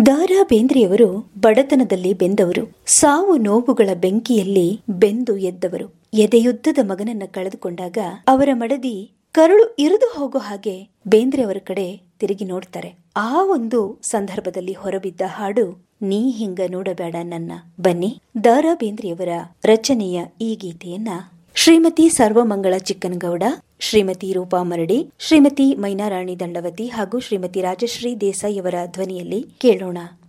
ದ.ರಾ ಬೇಂದ್ರೆಯವರು ಬಡತನದಲ್ಲಿ ಬೆಂದವರು, ಸಾವು ನೋವುಗಳ ಬೆಂಕಿಯಲ್ಲಿ ಬೆಂದು ಎದ್ದವರು. ಎದೆಯುದ್ದದ ಮಗನನ್ನ ಕಳೆದುಕೊಂಡಾಗ ಅವರ ಮಡದಿ ಕರುಳು ಇರಿದು ಹೋಗೋ ಹಾಗೆ ಬೇಂದ್ರೆಯವರ ಕಡೆ ತಿರುಗಿ ನೋಡ್ತಾರೆ. ಆ ಒಂದು ಸಂದರ್ಭದಲ್ಲಿ ಹೊರಬಿದ್ದ ಹಾಡು ನೀ ಹಿಂಗ ನೋಡಬೇಡ ನನ್ನ. ಬನ್ನಿ ದ.ರಾ ಬೇಂದ್ರೆಯವರ ರಚನೆಯ ಈ ಗೀತೆಯನ್ನ ಶ್ರೀಮತಿ ಸರ್ವಮಂಗಳ ಚಿಕ್ಕನಗೌಡ, ಶ್ರೀಮತಿ ರೂಪಾ ಮರಡಿ, ಶ್ರೀಮತಿ ಮೈನಾರಾಣಿ ದಂಡವತಿ ಹಾಗೂ ಶ್ರೀಮತಿ ರಾಜಶ್ರೀ ದೇಸಾಯಿ ಅವರ ಧ್ವನಿಯಲ್ಲಿ ಕೇಳೋಣ.